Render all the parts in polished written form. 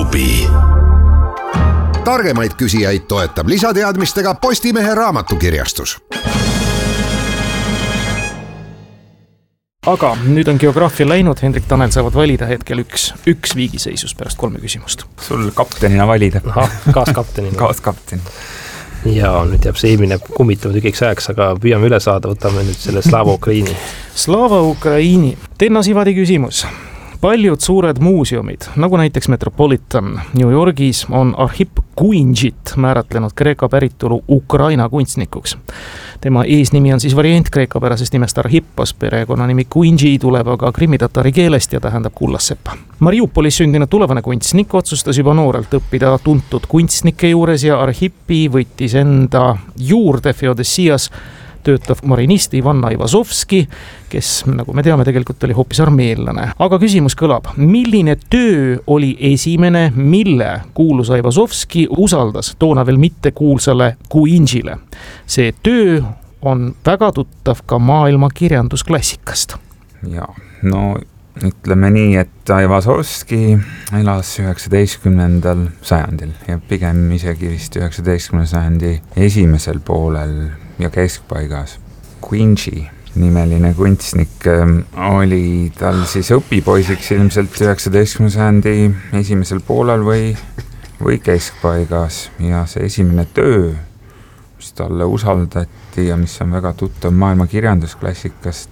klubi. Targemaid küsijaid toetab lisateadmistega Postimehe raamatukirjastus. Aga nüüd on geograafia läinud, Hendrik Tanel saavad valida hetkel üks viigiseisus pärast 3 küsimust. Sul kaptenina valida. Kaaskaptenina. Kaaskapten. Ja nüüd jääb see eelmine kummitama tükiks ajaks, aga püüame üle saada, võtame nüüd selle Slava Ukraini. Slava Ukraini. Tenna Sivadi küsimus. Paljud suured muuseumid, nagu näiteks Metropolitan New Yorgis, on Arhip Kuinjit määratlenud kreeka päritolu Ukraina kunstnikuks. Tema eesnimi on siis variant kreekapärasest nimest Arhippos, perekonnanimi Kuinji tuleb aga krimmi-tatari keelest ja tähendab kullassepa. Mariupolis sündinud tulevane kunstnik otsustas juba noorelt õppida tuntud kunstnike juures ja Arhippi võttis enda juurde Feodosias töötav marinist Ivan Aivazovski, kes, nagu me teame, tegelikult oli hoopis armeellane. Aga küsimus kõlab, milline töö oli esimene, mille kuulus Aivazovski usaldas toona veel mitte kuulsale Kuinjile? See töö on väga tuttav ka maailma kirjandusklassikast. Ja, no ütleme nii, et Aivazovski elas 19. sajandil ja pigem isegi vist 19. sajandi esimesel poolel ja keskpaigas. Kuinji nimeline kunstnik oli tal siis õpipoisiks ilmselt 19. sajandi esimesel poolel või keskpaigas ja see esimene töö, mis talle usaldati ja mis on väga tuttav maailma kirjandusklassikast,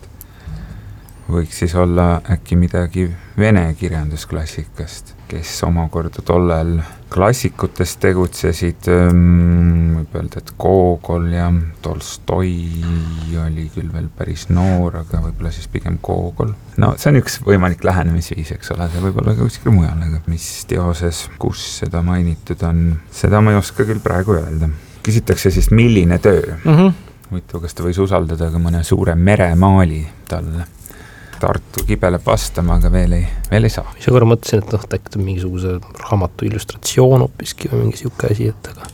võiks siis olla äkki midagi vene kirjandusklassikast, kes omakorda tollel klassikutest tegutsesid, võib öelda, et Gogol ja Tolstoi oli küll veel päris noor, aga võib-olla siis pigem Gogol. No see on üks võimalik lähenemisviis, eks ole, see võib olla ka kuskil mujal, aga mis teoses, kus seda mainitud on, seda ma ei oska küll praegu öelda. Küsitakse siis, milline töö. Huvitav, kas ta võis usaldada ka mõne suure meremaali talle. Tartu kibeleb vastama, aga veel ei saa. Mis korra mõtlesin, et äkki mingisuguse raamatu illustratsioon hoopiski või mingi siuke asi, et aga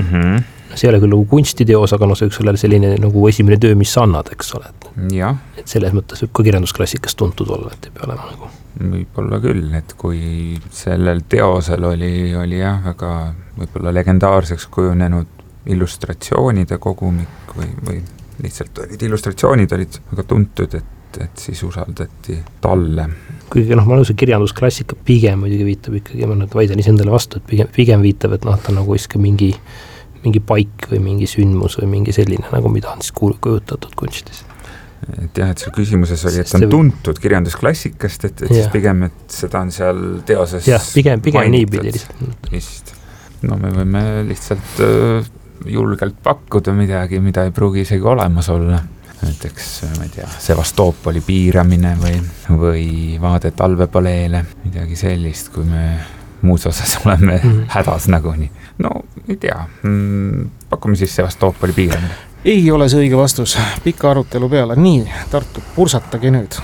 see ei ole küll nagu kunstiteos, aga see üks ole selline nagu esimene töö, mis sa annad, eks ole. Et selles mõttes võib ka kirjandusklassikast tuntud olla, et ei pea olema nagu. Võib-olla küll, et kui sellel teosel oli jah, väga võib-olla legendaarseks kujunenud illustratsioonide kogumik või lihtsalt illustratsioonid olid väga tuntud, et siis usaldati talle. Kuigi ma olen see kirjandusklassika pigem muidugi viitab ikkagi, ma vaidlen ise endale vastu, et pigem viitab, et ta nagu iska mingi paik või mingi sündmus või mingi selline, nagu mida on siis kujutatud kunstis. Et jah, et see küsimuses oli, et on tuntud kirjandusklassikast, et siis pigem, et seda on seal teoses pigem niipidi lihtsalt. No me võime lihtsalt julgelt pakkuda midagi, mida ei pruugi isegi olemas olla. Näiteks, ma ei tea, Sevastoopoli piiramine või vaade talvepaleele, midagi sellist, kui me muus osas oleme hädas naguni. No, ei tea, pakume siis Sevastoopoli piiramine. Ei ole see õige vastus, pika arutelu peale. Nii, Tartu, pursatage nüüd.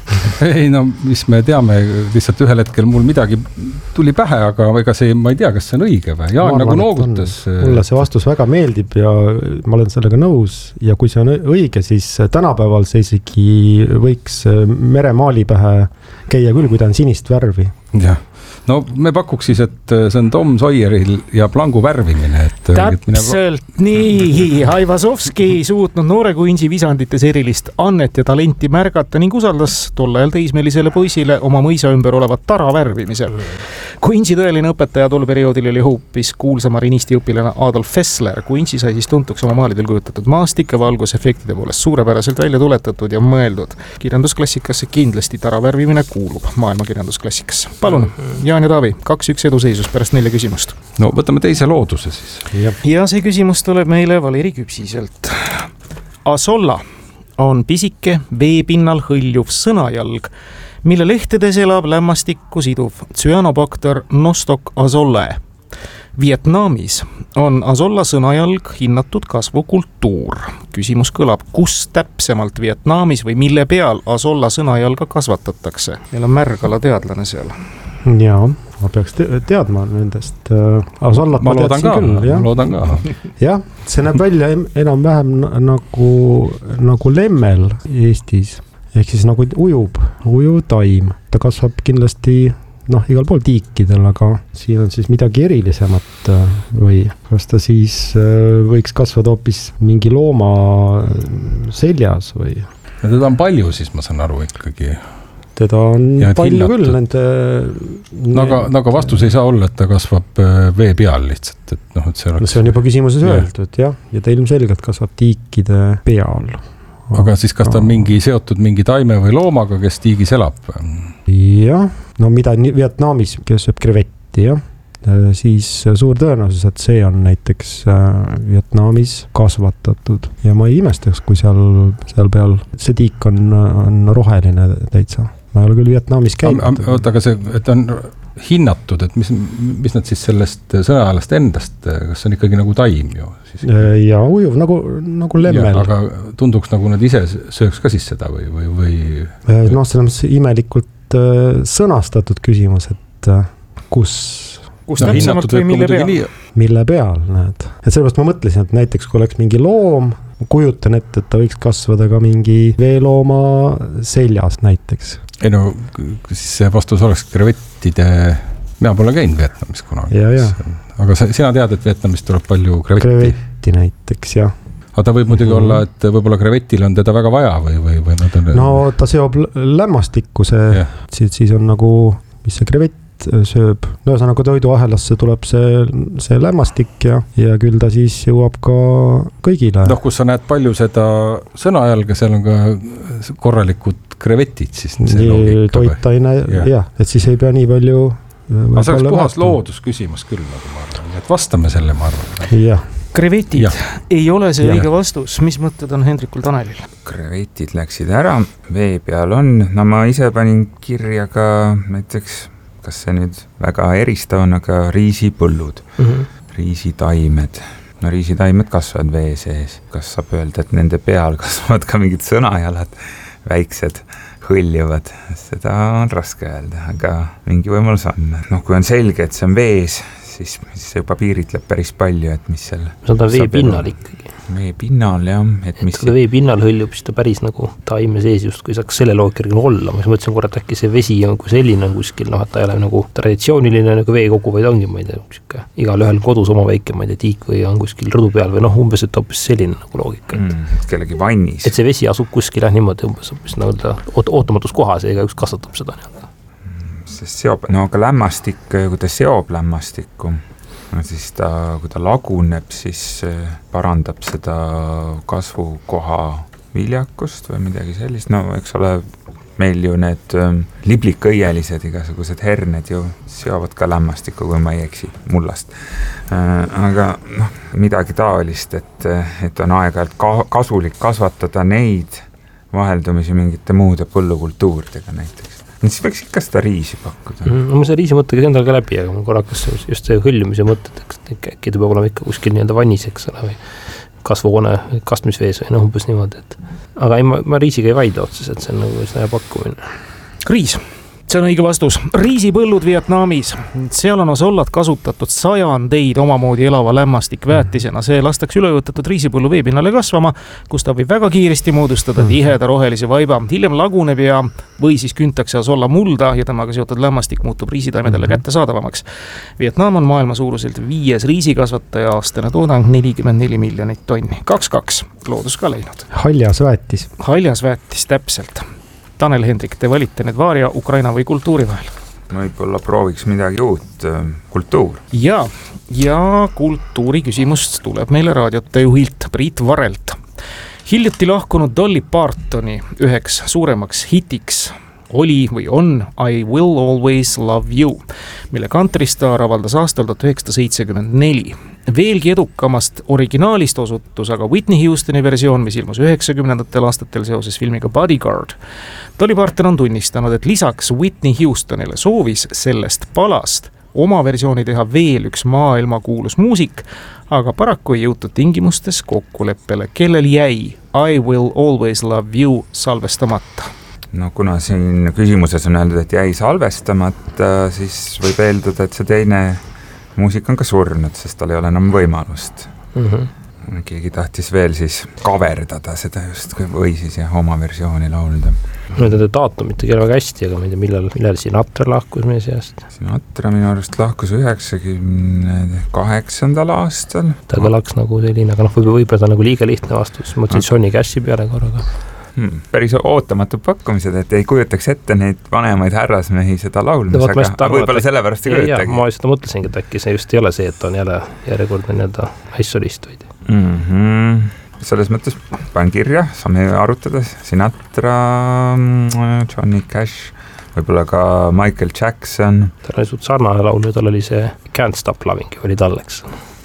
Ei, no mis me teame, lihtsalt ühel hetkel mul midagi tuli pähe, aga ega see, ma ei tea, kas see on õige või? Jaan nagu noogutas. Mulle see vastus väga meeldib ja ma olen sellega nõus ja kui see on õige, siis tänapäeval see isegi võiks meremaali pähe käia küll, kui ta on sinist värvi. Jah. No me pakuks siis, et see on Tom Sawyeril ja plangu värvimine. Täpselt nii. Aivazovski ei suutnud noore Kuinji visandites erilist annet ja talenti märgata ning usaldas tol ajal teismelisele poisile oma mõisa ümber olevat tara värvimisel. Kuinji tõeline õpetaja tol perioodil oli hoopis kuulsa marinisti õpilane Adolf Fessler. Kuinji sai siis tuntuks oma maalidel kujutatud maastike valgusefektide poolest suurepäraselt välja tuletatud ja mõeldud. Kirjandusklassikasse kindlasti tara värvimine kuulub maailma kirjandusklassikasse. Palun, Jaan ja Taavi, 2-1 eduseisus pärast 4 küsimust. No võtame teise looduse siis. Ja see küsimus tuleb meile Valeri Küpsiselt. Azolla on pisike veepinnal hõljuv sõnajalg, mille lehtedes elab lämmastikku siduv Cyanobacter nostoc azollae. Vietnamis on azolla sõnajalg hinnatud kasvukultuur. Küsimus kõlab, kus täpsemalt Vietnamis või mille peal azolla sõnajalga kasvatatakse? Meil on märgala teadlane seal. Jaa, ma peaks teadma nendest. Azollat ma teadsin küll. Ma loodan ka. Jah, see näeb välja enam-vähem nagu lemmel Eestis. Ehk siis nagu ujuv taim. Ta kasvab kindlasti noh, igal pool tiikidel, aga siin on siis midagi erilisemat või kas ta siis võiks kasvada hoopis mingi looma seljas või? Teda on palju siis, ma saan aru ikkagi. Teda on ja palju hinnatud. Küll nende... Aga vastus ei saa olla, et ta kasvab vee peal lihtsalt. Et noh, et see on juba küsimuses öeldud, jah. Ja ta ilmselgelt kasvab tiikide peal. Aga siis kas ta on seotud mingi taime või loomaga, kes tiigis elab? Jah, no mida Vietnamis, kes sööb krevetti, jah. Siis suur tõenäosus, et see on näiteks Vietnamis kasvatatud. Ja ma ei imestaks, kui seal peal see tiik on roheline täitsa. Ma ei ole küll Vietnamis käinud. Oota, aga see, et on hinnatud, et mis nad siis sellest sõnajalast endast, kas see on ikkagi nagu taim ju? Ja ujuv, nagu lemmel. Ja, aga tunduks nagu nad ise sööks ka siis seda või? No, see on imelikult sõnastatud küsimus, et kus täpsemalt või mille peal? Mille peal, näed. Et sellepärast ma mõtlesin, et näiteks kui oleks mingi loom, kujutan ette, et ta võiks kasvada ka mingi veelooma seljas näiteks. Ei no, siis see vastus oleks krevettide, mina pole käinud Vietnamis kunagi. Ja. Aga sina tead, et Vietnamis tuleb palju krevetti? Krevetti näiteks, jah. Aga ta võib muidugi olla, et võib-olla krevetil on teda väga vaja või nad on... No ta seob lämmastikku, siis on nagu, mis see krevett sööb. No ühesõnaga toiduahelasse tuleb see lämmastik ja küll ta siis jõuab ka kõigile. Noh, kus sa näed palju seda sõnajalga, seal on ka korralikud krevetid siis. Toitaine, jah, et siis ei pea nii palju... Aga see oleks puhas loodusküsimus küll, nagu ma arvan. Et vastame selle, ma arvan. Jah. Krevetid ei ole see õige vastus. Mis mõtted on Hendrikul Tanelil? Krevetid läksid ära, vee peal on. No ma ise panin kirja ka näiteks... kas see nüüd väga eristav on, aga riisipõllud, riisitaimed. No riisitaimed kasvavad vee sees. Kas saab öelda, et nende peal kasvavad ka mingid sõnajalad, väiksed, hõljuvad? Seda on raske öelda, aga mingi võimalus on. No kui on selge, et see on vees, siis see juba piiritleb päris palju, et mis seal... See on vee pinnal ikkagi. Vee pinnal, jah. Et kui vee pinnal hõljub, siis ta päris nagu taime sees just, kui saaks selle loogikirgi olla. Ma mõtlesin korra, et äkki see vesi on kui selline kuskil, noh, et ta ei ole nagu traditsiooniline nagu veekogu, vaid ongi, ma ei tea, igal ühel kodus oma väike, ma ei tea, tiik või on kuskil rõdu peal või noh, umbes, et hoopis selline nagu loogika. Kellegi vannis. Et see vesi asub kuskil niimoodi umbes hoopis ootamatus kohas ja üks kasvatab seda nii. Sest seob, no aga lämmastik, kui ta seob lämmastikku, no siis kui ta laguneb, siis parandab seda kasvukoha viljakust või midagi sellist. No eks ole, meil ju need liblikõielised igasugused herned ju seovad ka lämmastikku, kui ma ei eksi, mullast. Aga noh, midagi taolist, et on aeg-ajalt kasulik kasvatada neid vaheldumisi mingite muude põllukultuuridega näiteks. Siis võiks ikka seda riisi pakkuda. Ma see riisi mõttega endal ka läbi, aga ma korrakas just see hõljumise mõtted, äkki ta peab olema ikka kuskil nii-öelda vanniseks või kasvuhoone kastmisvees või umbes niimoodi. Aga ei, ma riisiga ei vaidle otses, et see on nagu hea pakkumine. Riis. See on õige vastus. Riisipõllud Vietnamis. Seal on osollad kasutatud sajandeid omamoodi elava lämmastikväetisena. See lastakse ülevõtetud riisipõllu veepinnale kasvama, kus ta võib väga kiiresti moodustada tiheda rohelise vaiba. Hiljem laguneb või siis küntakse osolla mulda ja temaga seotud lämmastik muutub riisitaimedele kättesaadavamaks. Vietnam on maailma suuruselt 5. riisikasvataja, aastane toodang 44 miljonit tonni. 2-2. Loodus ka läinud. Haljas väetis. Haljas väetis, täpselt. Tanel, Hendrik, te valite need vaaria, Ukraina või kultuuri vahel? Võib-olla prooviks midagi uut, kultuur. Ja kultuuri küsimust tuleb meile raadiote juhilt Priit Varelt. Hiljuti lahkunud Dolly Partoni üheks suuremaks hitiks oli või on I Will Always Love You, mille kantristaar avaldas aastal 1974. Veelgi edukamast originaalist osutus aga Whitney Houstoni versioon, mis ilmus 90. aastatel seoses filmiga Bodyguard. Dolly Parton on tunnistanud, et lisaks Whitney Houstonile soovis sellest palast oma versiooni teha veel üks maailmakuulus muusik, aga paraku ei jõutud tingimustes kokkuleppele, kellel jäi I Will Always Love You salvestamata. No kuna siin küsimuses on öeldud, et jäi salvestamata, siis võib eeldada, et see teine muusik on ka surnud, sest tal ei ole enam võimalust. keegi tahtis veel siis kaverdada seda justkui või siis oma versiooni laulda. Ma ei tea daatumit ei väga hästi, aga ma ei tea, millal Sinatra lahkus meie seast. Sinatra minu arust lahkus 98. aastal. Ta kõlaks nagu selline, aga võib-olla ta nagu liiga lihtne vastus. Ma mõtlesin Johnny Cashi peale korraga. Päris ootamatud pakkumised, et ei kujutaks ette neid vanemaid härrasmehi seda laulmas, aga võib-olla sellepärast ei kujutagi. Ma seda mõtlesingi, et äkki see just ei ole see, et on jälle järjekordne nii-öelda naissolist või selles mõttes panen kirja, saame arutada Sinatra, Johnny Cash, võib-olla ka Michael Jackson. Tal oli suht sarnane laulu, tal oli see Can't Stop Loving, oli talleks.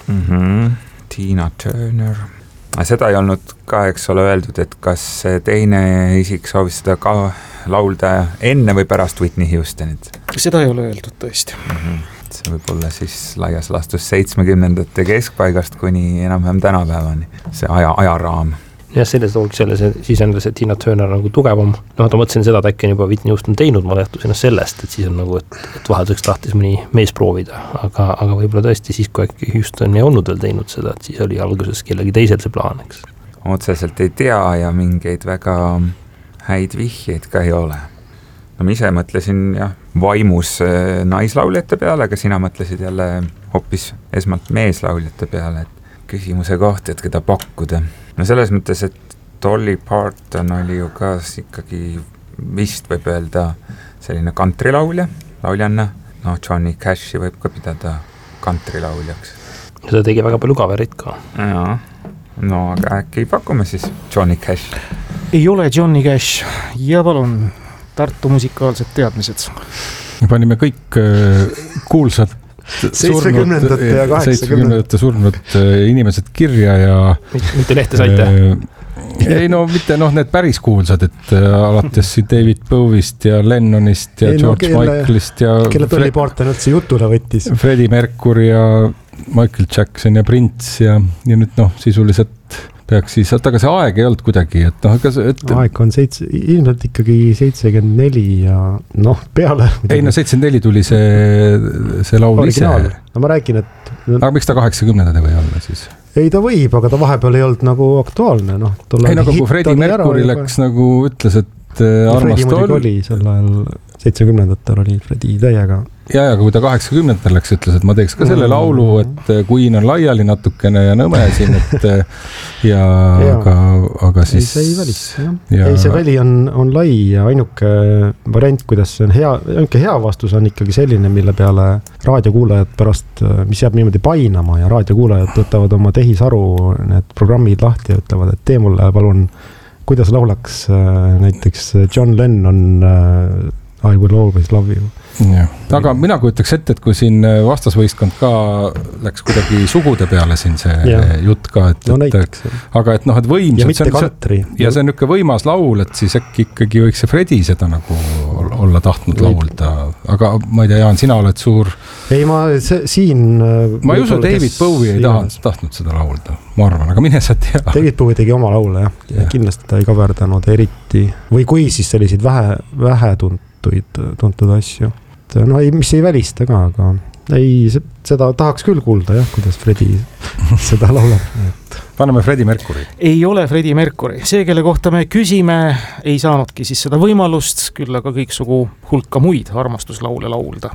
Tina Turner. Seda ei olnud ka, eks ole öeldud, et kas teine isik soovis seda ka laulda enne või pärast Whitney Houstonit? Seda ei ole öeldud tõesti. See võib olla siis laias lastus 70ndate keskpaigast kuni enam-vähem tänapäevani, see ajaraam. Jah, selles looks jälle siis on see Tina Turner nagu tugevam. Ma mõtlesin seda, et äkki on juba Whitney Houston teinud, ma lähtusin sellest, et siis on nagu, et vahelduseks tahtis mõni mees proovida, aga võib-olla tõesti siis, kui äkki Houston ei olnud veel teinud seda, et siis oli alguses kellegi teisel see plaan, eks. Otseselt ei tea ja mingeid väga häid vihjeid ka ei ole. No ma ise mõtlesin vaimus naislauljate peale, aga sina mõtlesid jälle hoopis esmalt meeslauljate peale, et küsimuse kohta, et keda pakkuda. No selles mõttes, et Dolly Parton oli ju ka ikkagi vist võib öelda selline countrylauljanna. No Johnny Cashi võib ka pidada countrylaujaks. Seda tegi väga palju kaverit ka. Jaa, no aga äkki pakume siis Johnny Cash. Ei ole Johnny Cash ja palun Tartu musikaalsed teadmised. Me panime kõik kuulsad 70ndate ja 80ndate surnud inimesed kirja ja mitte lehte saite? Ei no mitte need päris kuulsad, et alates David Bowie'st ja Lennonist ja George Michaelist ja kelle Dolly Parton üldse jutule võttis. Freddie Mercury ja Michael Jackson ja Prince ja nüüd sisuliselt peaks siis, aga see aeg ei olnud kuidagi, et aeg on ilmselt ikkagi 74 ja peale. Ei 74 tuli see laul originaal. Ise. No ma räägin, et... Aga miks ta 80-ndad või olla siis? Ei ta võib, aga ta vahepeal ei olnud nagu aktuaalne. Ei nagu kui Freddie Mercury läks nagu ütles, et armast oli sel ajal 70-ndatel oli Freddie täiega. Ja kui ta 80-ndatel läks, ütles, et ma teeks ka selle laulu, et Queen on laiali natukene ja nõme siin, et aga siis... Ei, see ei välist, jah. Ei, see väli on lai ja ainuke variant, kuidas see on hea vastus on ikkagi selline, mille peale raadiokuulajad pärast, mis jääb niimoodi painama ja raadiokuulajad võtavad oma tehisaru need programmid lahti ja ütlevad, et tee mulle palun, kuidas laulaks näiteks John Lennon I will always love you. Ja. Aga mina kujutaks ette, et kui siin vastasvõistkond ka läks kuidagi sugude peale siin see jutt ka, aga et võimsad. Ja mitte country. Ja see on niisugune võimas laul, et siis äkki ikkagi võiks see Freddie seda nagu olla tahtnud laulda. Aga ma ei tea, Jaan, sina oled suur... Ei, ma ei usu, David Bowie ei tahtnud seda laulda, ma arvan, aga mine sa tea. David Bowie tegi oma laule, ja kindlasti ta ei kaverdanud eriti. Või kui siis selliseid vähe tuntud asju. No ei, mis ei välista ka, aga ei, seda tahaks küll kuulda, kuidas Freddie seda laulab. Paneme Freddie Mercury. Ei ole Freddie Mercury. See, kelle kohta me küsime, ei saanudki siis seda võimalust, küll aga kõiksugu hulka muid armastuslaule laulda.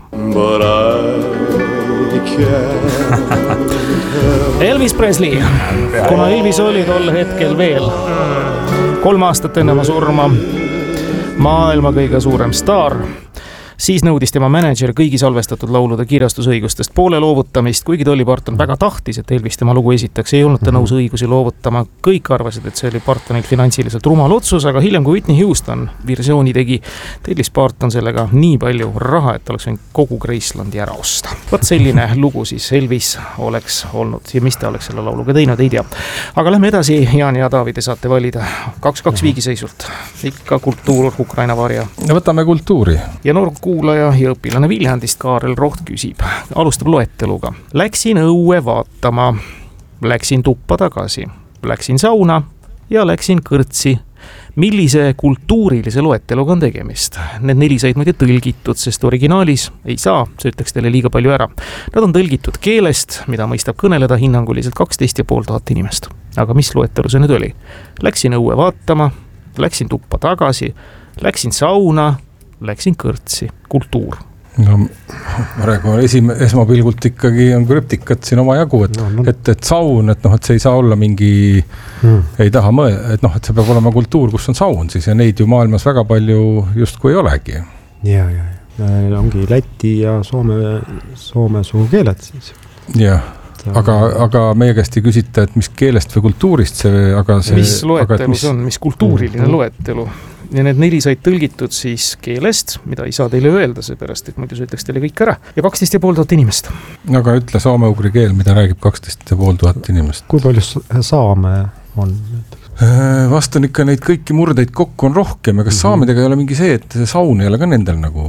Elvis Presley, kuna Elvis oli tol hetkel veel 3 aastat enne oma surma maailma kõige suurem staar, siis nõudis tema manager kõigi salvestatud laulude kirjastusõigustest poole loovutamist, kuigi Dolly Parton väga tahtis, et Elvis tema lugu esitaks, ei olnud ta nõus õigusi loovutama. Kõik arvasid, et see oli Partonilt finantsiliselt rumal otsus, aga hiljem kui Whitney Houston versiooni tegi, tellis Parton sellega nii palju raha, et oleks võinud kogu Gracelandi ära osta. Võt selline lugu siis Elvis oleks olnud ja mis ta oleks selle lauluga teinud, ei tea. Aga lähme edasi, Jaan ja David saate valida 2-2 viigiseisult. Ikka kultuur, Ukraina varja. Võtame kultuuri. Ja noor kuulaja ja õpilane Viljandist Kaarel Roht küsib, alustab loeteluga. Läksin õue vaatama, läksin tuppa tagasi, läksin sauna ja läksin kõrtsi. Millise kultuurilise loeteluga on tegemist? Need 4 said muide tõlgitud, sest originaalis ei saa, see ütleks teile liiga palju ära. Nad on tõlgitud keelest, mida mõistab kõneleda hinnanguliselt 12 500 inimest. aga mis loetelu see nüüd oli? Läksin õue vaatama, läksin tuppa tagasi, läksin sauna, läksin kõrtsi, kultuur. No praegu esmapilgult ikkagi on krüptikat siin oma jagu, et saun, et see ei saa olla mingi, ei taha et see peab olema kultuur, kus on saun siis ja neid ju maailmas väga palju justkui ei olegi. Ja. Ongi Läti ja Soome suukeeled siis. Jah, aga meie käest ei küsita, et mis keelest või kultuurist see, aga see... Mis loetelu see on, mis kultuuriline loetelu? Ja need 4 said tõlgitud siis keelest, mida ei saa teile öelda, seepärast, et muidu see ütleks teile kõik ära. Ja 12 500 inimest. Aga ütle soome-ugri keel, mida räägib 12 500 inimest. Kui palju saame on? Vastan ikka neid kõiki murdeid kokku on rohkem, aga saamidega ei ole mingi see, et saun ei ole ka nendel nagu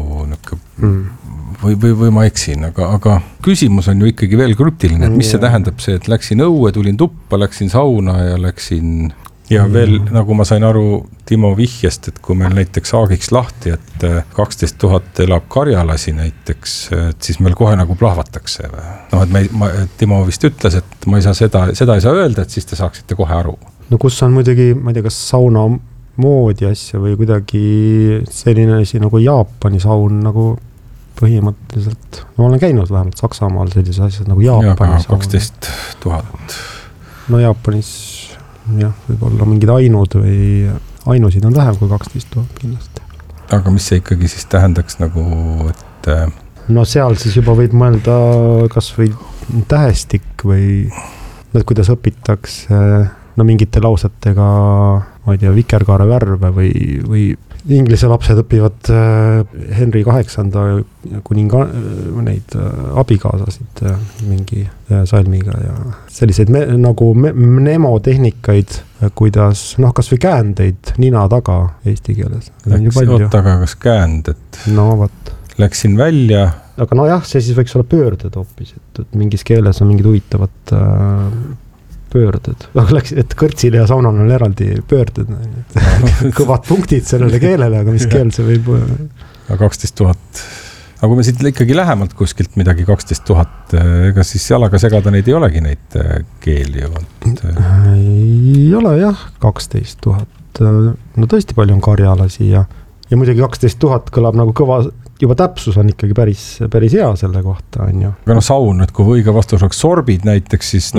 või ma eksin, aga küsimus on ju ikkagi veel krüptiline, et mis see tähendab see, et läksin õue, tulin tuppa, läksin sauna ja läksin... Ja veel, nagu ma sain aru Timo vihjest, et kui meil näiteks Aagiks lahti, et 12 000 elab karjalasi näiteks, et siis meil kohe nagu plahvatakse. Et Timo vist ütles, et ma ei saa seda ei saa öelda, et siis te saaksite kohe aru. No kus on muidugi, ma ei tea, kas sauna moodi asja või kuidagi selline asi nagu Jaapani saun nagu põhimõtteliselt. No olen käinud vähemalt Saksamaal sellise asjad nagu Jaapani saun. 12 000. No Jaapanis... jah, võib-olla mingid ainusid on vähem kui 12 000 kindlasti. Aga mis see ikkagi siis tähendaks nagu, et... No seal siis juba võib mõelda kas või tähestik või kuidas õpitakse mingite lausetega, ma ei tea, vikerkaare värve või inglise lapsed õpivad Henry VIII kuninga neid abikaasasid mingi salmiga ja selliseid nagu mnemotehnikaid, kuidas, kas või käändeid nina taga eesti keeles. Oota, aga kas käänd, et läksin välja? Aga nojah, see siis võiks olla pöörded hoopis, et mingis keeles on mingid huvitavad pöörded. Et kõrtsile ja saunal on eraldi pöörded. Kõvad punktid sellele keelele, aga mis keel see võib... 12 000. Aga kui me siit ikkagi lähemalt kuskilt midagi 12 000, ega siis jalaga segada neid ei olegi neid keeli ju? Ei ole jah, 12 000. No tõesti palju on karjalasi ja muidugi 12 000 kõlab nagu kõva... Juba täpsus on ikkagi päris hea selle kohta, on ju. Aga saun, et kui õige vastus oleks sorbid näiteks, siis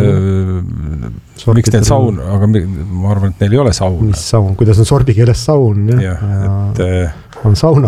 miks need saun, aga ma arvan, et neil ei ole saun. Mis saun? Kuidas on sorbi keeles saun? On sauna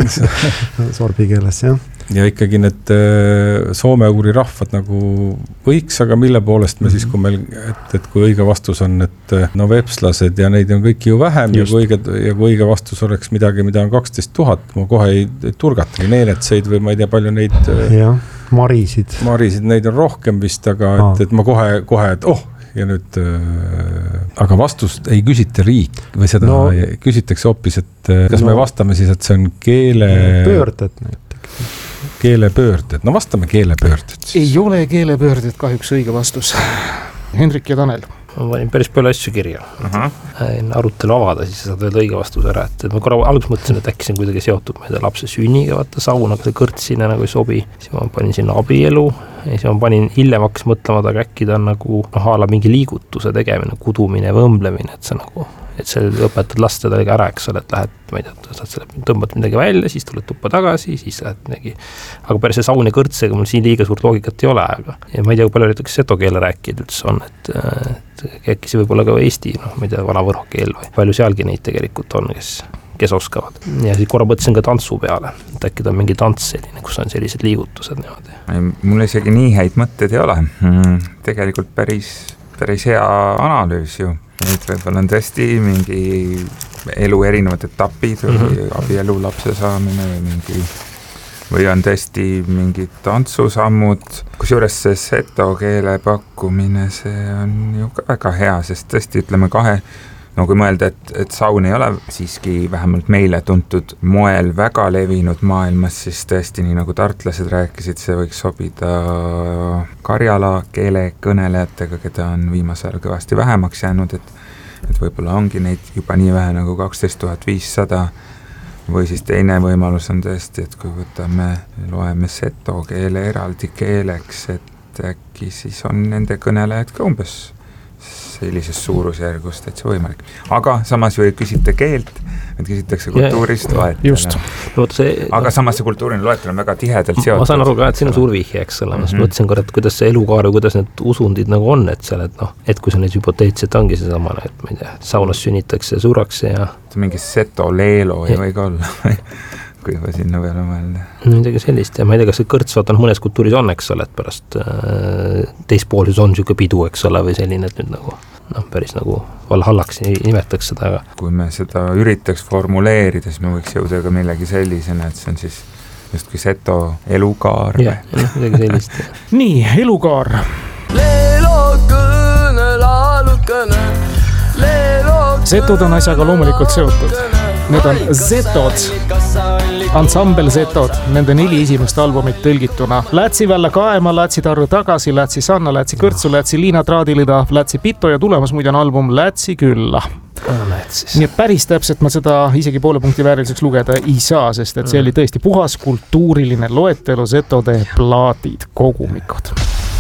sorbi keeles, jah. Ja ikkagi need soome-ugri rahvad nagu võiks, aga mille poolest me siis, kui meil, et kui õige vastus on, et vepslased ja neid on kõiki ju vähem ja kui õige vastus oleks midagi, mida on 12 000, ma kohe ei turgatagi neenetseid või ma ei tea palju neid... Jah, marisid. Marisid, neid on rohkem vist, aga et ma kohe, et ja nüüd, aga vastust ei küsita riik või seda küsitakse hoopis, et kas me vastame siis, et see on keele... Pöörded näiteks. Keelepöörded, vastame keelepöörded. Ei ole keelepöörded kahjuks õige vastus. Hendrik ja Tanel. Ma panin päris palju asju kirja. Arutelu avada, siis saad öelda õige vastus ära. Et ma korra alguses mõtlesin, et äkki see on kuidagi seotud meie lapse sünniga, vaata sauna, aga see kõrtsina nagu ei sobi. Siis ma panin sinna abielu ja siis ma panin hiljem hakkas mõtlema, aga äkki ta on nagu haala mingi liigutuse tegemine, kudumine või õmblemine, et see nagu... et see õpetad lasta taliga ära, eks ole, et lähed, ma ei tea, tõmbad midagi välja, siis tuled tuppa tagasi, siis lähed midagi. Aga päris see sauni kõrtsega mul siin liiga suurt loogikat ei ole, aga ja ma ei tea, kui palju näiteks seto keele rääkijad üldse on, et äkki see võib olla ka Eesti, ma ei tea, vana-võrho keel või palju sealgi neid tegelikult on, kes oskavad. Ja siis korra mõtlesin ka tantsu peale, et äkki ta on mingi tants selline, kus on sellised liigutused niimoodi. Mul isegi nii häid mõtted ei ole. Tegelikult päris hea analüüs ju. Et võib-olla on tõesti mingi elu erinevad etapid või abielu lapse saamine või on tõesti mingid tantsusammud. Kusjuures see seto keele pakkumine, see on ju ka väga hea, sest tõesti ütleme kui mõelda, et saun ei ole siiski vähemalt meile tuntud moel väga levinud maailmas, siis tõesti nii nagu tartlased rääkisid, see võiks sobida karjala keele kõnelejatega, keda on viimasel kõvasti vähemaks jäänud, et võib-olla ongi neid juba nii vähe nagu 12 500 või siis teine võimalus on tõesti, et kui loeme seto keele eraldi keeleks, et äkki siis on nende kõnelejad ka umbes sellises suurusjärgus täitsa võimalik. Aga samas ju ei küsita keelt, et küsitakse kultuurist loetelu. Aga samas see kultuuriline loetelu on väga tihedalt seotud. Ma saan aru ka, et siin on suur vihje, eks ole. Ma mõtlesin korra, et kuidas see elukaar või kuidas need usundid nagu on, et seal, et kui see need hüpoteetselt ongi see samane, et ma ei tea, saunas sünnitakse, surrakse ja... Mingi seto leelo ei või ka olla kui juba sinna peale mõelda. Midagi sellist ja ma ei tea, kas see kõrts mõnes kultuuris on, eks ole, et pärast teispoolsus on siuke pidu, eks ole, või selline, et nüüd nagu päris nagu valhallaks nimetaks seda. Aga... Kui me seda üritaks formuleerida, siis me võiks jõuda ka millegi sellisena, et see on siis justkui seto elukaar. Jah, midagi sellist. Nii, elukaar. Zetod on asjaga loomulikult seotud. Need on Zetod, ansambel Zetod, nende 4 esimest albumit tõlgituna. Lätsi välja kaema, Lätsi tarru tagasi, Lätsi sanna, Lätsi kõrtsu, Lätsi liina traadilida, Lätsi pito ja tulemas muide on album Lätsi külla. Nii et päris täpselt ma seda isegi poole punkti vääriliseks lugeda ei saa, sest et see oli tõesti puhas kultuuriline loetelu Zetode plaadid, kogumikud.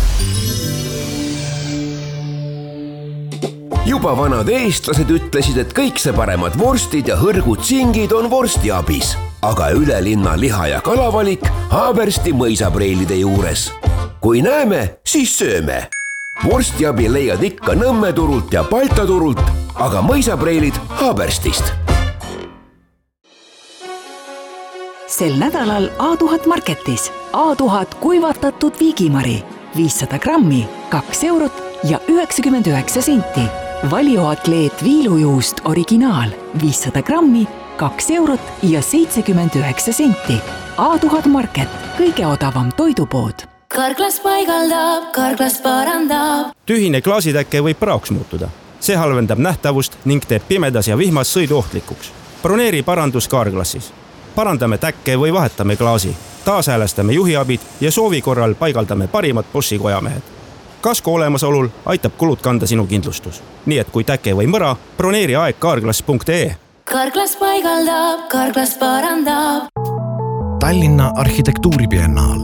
Juba vanad eestlased ütlesid, et kõik see paremad vorstid ja hõrgud singid on vorstiabis, aga üle linna liha ja kalavalik Haabersti mõisapreilide juures. Kui näeme, siis sööme. Vorstiabi leiad ikka Nõmme turult ja Balta turult, aga mõisapreilid Haaberstist. Sel nädalal A1000 Marketis A1000 kuivatatud viigimari 500 grammi, 2 eurot ja 99 senti. Valioatleet viilujuust originaal 500 grammi, 2 eurot ja 79 senti. A1000 Market, kõige odavam toidupood. Karklas paigaldab, Karklas parandab. Tühine klaasitäkke võib praoks muutuda. See halvendab nähtavust ning teeb pimedas ja vihmas sõidu ohtlikuks. Broneeri parandus Karklassis. Parandame täkke või vahetame klaasi. Taashäälestame juhiabid ja soovi korral paigaldame parimad Boschi kojamehed. Kasko olemasolul aitab kulud kanda sinu kindlustus. Nii et kui täke või mõra, broneeri aeg karklas.ee. Karklas paigaldab, Karklas parandab. Tallinna arhitektuuribiennaal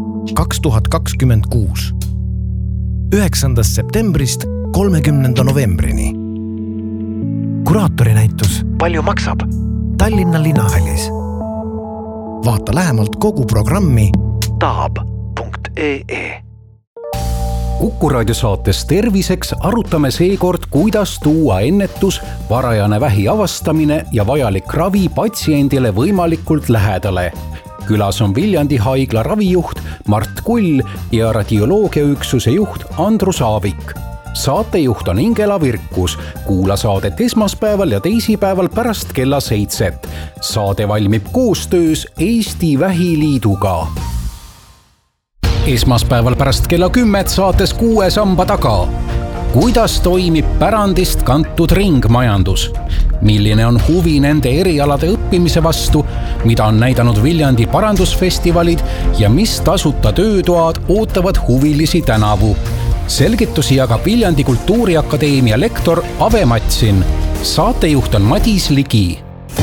2026. 9. septembrist 30. novembrini. Kuraatori-näitus Palju maksab? Tallinna linnahallis. Vaata lähemalt kogu programmi taab.ee. Kuku Raadio saates Terviseks arutame seekord, kuidas tuua ennetus, varajane vähi avastamine ja vajalik ravi patsiendile võimalikult lähedale. Külas on Viljandi haigla ravijuht Mart Kull ja radioloogiaüksuse juht Andrus Aavik. Saatejuht on Ingela Virkus. Kuula saadet esmaspäeval ja teisipäeval pärast kella 7. Saade valmib koostöös Eesti Vähiliiduga. Esmaspäeval pärast kella 10 saates 6 samba taga. Kuidas toimib pärandist kantud ringmajandus? Milline on huvi nende erialade õppimise vastu, mida on näidanud Viljandi parandusfestivalid ja mis tasuta töötoad ootavad huvilisi tänavu? Selgitusi jagab Viljandi Kultuuriakadeemia lektor Ave Matsin. Saatejuht on Madis Ligi.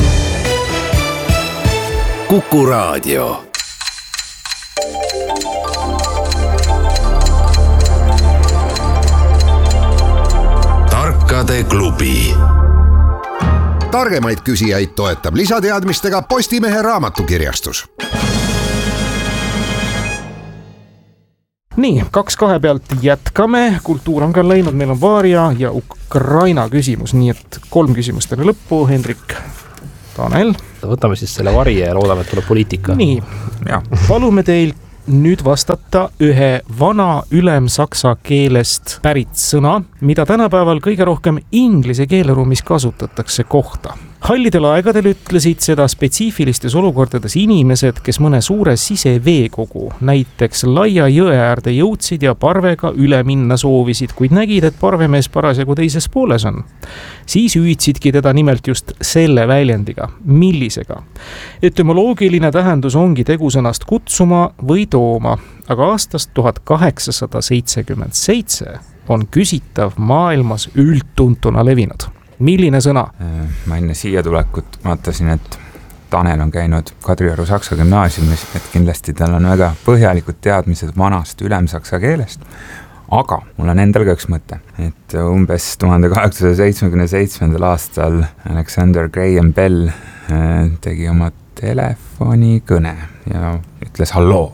Kuku Raadio. Tarkade klubi. Targemaid küsijaid toetab lisateadmistega Postimehe raamatukirjastus. Nii, 2-2 pealt jätkame. Kultuur on ka läinud, meil on Vaaria ja Ukraina küsimus, nii et 3 küsimust enne lõppu. Hendrik, Tanel. Võtame siis selle Varje ja loodame, et tuleb poliitika. Nii, palume teil nüüd vastata ühe vana ülemsaksa keelest pärit sõna, mida tänapäeval kõige rohkem inglise keeleruumis kasutatakse kohta. Hallidel aegadel ütlesid seda spetsiifilistes olukordades inimesed, kes mõne suure siseveekogu, näiteks laia jõe äärde jõudsid ja parvega üle minna soovisid, kuid nägid, et parvemees parasjagu teises pooles on. Siis hüüdsidki teda nimelt just selle väljendiga. Millisega? Etümoloogiline tähendus ongi tegusõnast kutsuma või tooma, aga aastast 1877 on küsitav maailmas üldtuntuna levinud. Milline sõna? Ma enne siia tulekut vaatasin, et Tanel on käinud Kadrioru Saksa gümnaasiumis, et kindlasti tal on väga põhjalikud teadmised vanast ülemsaksa keelest. aga mul on endal ka üks mõte, et umbes 1877. aastal Alexander Graham Bell tegi oma telefonikõne ja ütles halloo.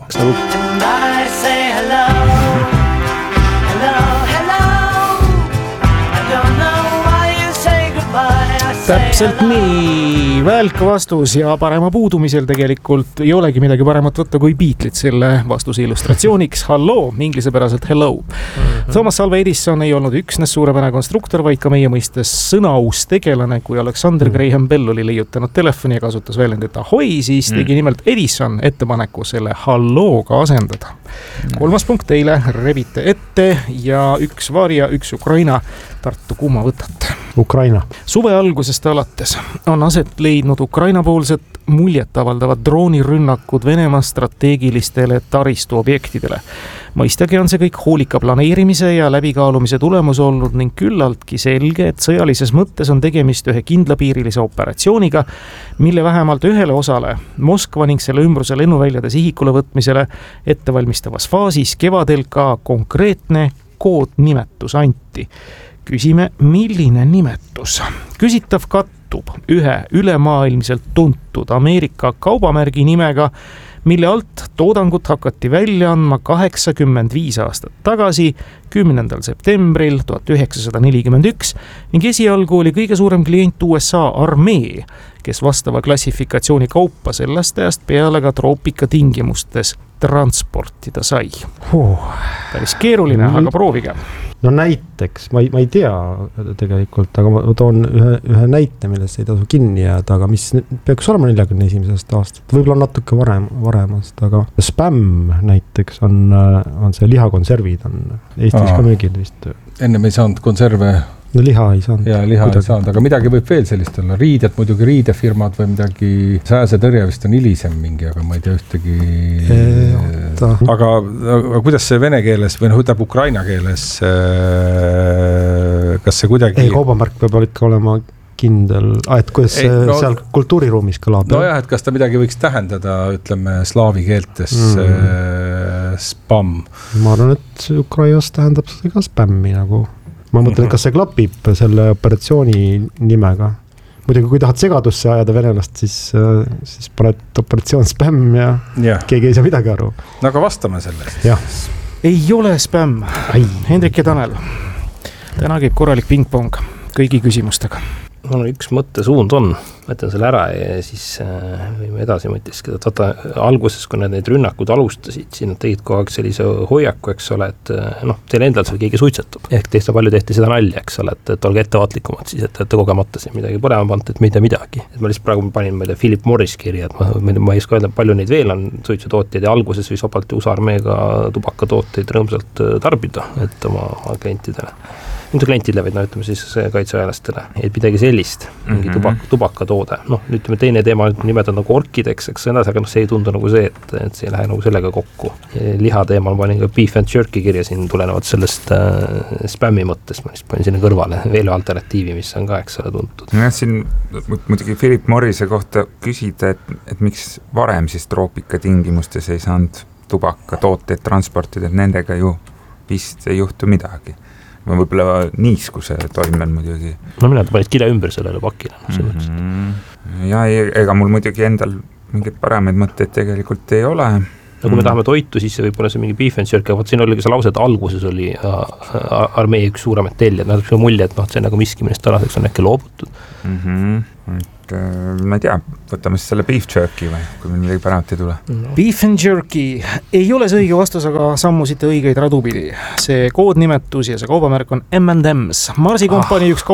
Täpselt nii, välk vastus ja parema puudumisel tegelikult ei olegi midagi paremat võtta kui Beatleid selle vastuse illustratsiooniks. Halloo, inglisepäraselt hello. Thomas Alva Edison ei olnud üksnes suurepärane konstruktor, vaid ka meie mõistes sõnaus tegelane. Kui Alexander Graham Bell oli leiutanud telefoni ja kasutas väljendit ahoi, siis tegi nimelt Edison ettepaneku selle hallooga asendada. 3. punkt teile, rebite ette ja üks Varja, üks Ukraina. Tartu, kumma võtate? Ukraina. Suve algusest alates on aset leidnud Ukraina poolset muljetavaldavad droonirünnakud Venemaa strateegilistele taristuobjektidele. Mõistagi on see kõik hoolika planeerimise ja läbikaalumise tulemus olnud ning küllaltki selge, et sõjalises mõttes on tegemist ühe kindlapiirilise operatsiooniga, mille vähemalt ühele osale Moskva ning selle ümbruse lennuväljade sihikule võtmisele ettevalmistavas faasis kevadel ka konkreetne koodnimetus anti. Küsime, milline nimetus? Küsitav kattub ühe ülemaailmselt tuntud Ameerika kaubamärgi nimega, mille alt toodangut hakati välja andma 85 aastat tagasi, 10. septembril 1941 ning esialgu oli kõige suurem klient USA armee, kes vastava klassifikatsiooni kaupa sellest ajast peale ka troopika tingimustes transportida sai. Päris keeruline, aga proovige. No näiteks, ma ei tea tegelikult, aga ma toon ühe näite, millest ei tasu kinni jääda, aga mis peaks olema 41. aastat, võib-olla natuke varemast, aga spämm näiteks on see lihakonservid on Eestis ka müügil vist. Ennem ei saanud konserve. No liha ei saanud. Ja liha ei saanud, aga midagi võib veel sellist olla. Riided, muidugi riidefirmad või midagi, sääsetõrje vist on hilisem mingi, aga ma ei tea ühtegi. Aga kuidas see vene keeles või ütleb Ukraina keeles, kas see kuidagi. Ei, kaubamärk peab ikka olema kindel, et kuidas seal kultuuriruumis kõlab. No jah, et kas ta midagi võiks tähendada, ütleme, slaavi keeltes spamm. Ma arvan, et Ukrainas tähendab seda ka spämmi nagu. Ma mõtlen, kas see klapib selle operatsiooni nimega. Muidugi, kui tahad segadusse ajada venelast, siis paned operatsioon spämm ja keegi ei saa midagi aru. No aga vastame sellest. Jah. Ei ole spämm. Hendrik ja Tanel. Täna käib korralik pingpong kõigi küsimustega. Mul üks mõttesuund on, mõtlen selle ära ja siis võime edasi mõtiskeda. Vaata, alguses, kui need rünnakud alustasid, siin tegid kogu aeg sellise hoiaku, eks ole, et teil endal seal keegi suitsetab. Ehk palju tehti seda nalja, eks ole, et olge ettevaatlikumad siis, et kogemata siin midagi põlema pant, et mitte midagi. Et ma lihtsalt praegu panin Philip Morris kirja, et ma ei oska öelda, palju neid veel on suitsutootjaid ja alguses võis vabalt USA armeega tubakatooteid rõõmsalt tarbida, et oma klientidele. Mitte klientidele, vaid ütleme siis kaitseväelastele, et midagi sellist, mingi tubakatoode. Ütleme teine teema, nimetad nagu orkideks, eks sõnas, aga see ei tundu nagu see, et see ei lähe nagu sellega kokku. Liha teemal ma panin ka beef and jerky kirja siin tulenevad sellest spämmi mõttest, ma panin sinna kõrvale veel alternatiivi, mis on ka eks ole tuntud. Ja siin muidugi Philip Morrise kohta küsida, et miks varem siis troopika tingimustes ei saanud tubakatooteid transportida, et nendega ju vist ei juhtu midagi. Ma võib-olla niiskuse toimel muidugi. No mina panid kirja ümber sellele pakile. Ja ega mul muidugi endal mingid paremaid mõtteid tegelikult ei ole. No kui me tahame toitu, siis võib-olla see mingi beef and jerky, aga siin oli ka see lause, et alguses oli armee üks suuremat telli, et see mulje, et see on nagu miski, millest tänaseks on äkki loobutud. Ma ei tea, võtame siis selle beef jerky või, kui meil midagi paremat ei tule. Beef and jerky ei ole see õige vastus, aga sammusite õigeid radupidi. See koodnimetus ja see kaubamärk on M&M's. Marsi kompanii üks